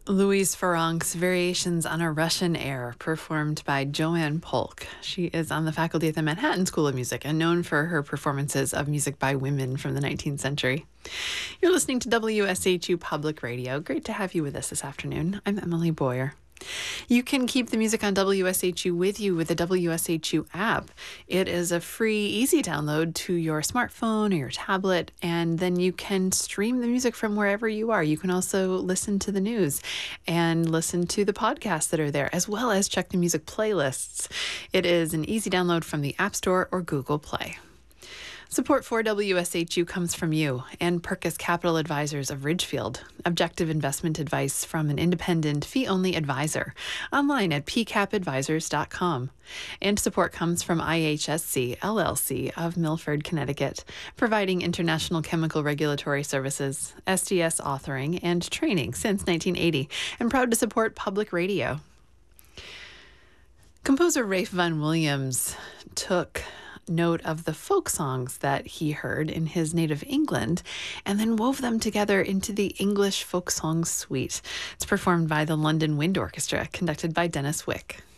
Louise Farrank's Variations on a Russian Air, performed by Joanne Polk. She is on the faculty at the Manhattan School of Music and known for her performances of music by women from the 19th century. You're listening to WSHU Public Radio. Great to have you with us this afternoon. I'm Emily Boyer. You can keep the music on WSHU with you with the WSHU app. It is a free, easy download to your smartphone or your tablet, and then you can stream the music from wherever you are. You can also listen to the news and listen to the podcasts that are there, as well as check the music playlists. It is an easy download from the App Store or Google Play. Support for WSHU comes from you and Perkus Capital Advisors of Ridgefield. Objective investment advice from an independent, fee-only advisor. Online at pcapadvisors.com. And support comes from IHSC, LLC of Milford, Connecticut, providing international chemical regulatory services, SDS authoring, and training since 1980, and proud to support public radio. Composer Ralph Vaughan Williams took note of the folk songs that he heard in his native England and then wove them together into the English Folk Songs Suite. It's performed by the London Wind Orchestra, conducted by Dennis Wick.